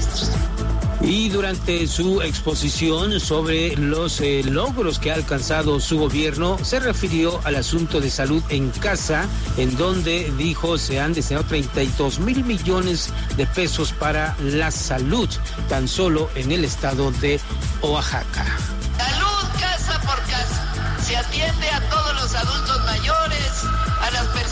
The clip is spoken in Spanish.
maestros. Y durante su exposición sobre los logros que ha alcanzado su gobierno, se refirió al asunto de salud en casa, en donde dijo se han destinado 32,000 millones de pesos para la salud, tan solo en el estado de Oaxaca. Salud casa por casa. Se atiende a todos los adultos mayores, a las personas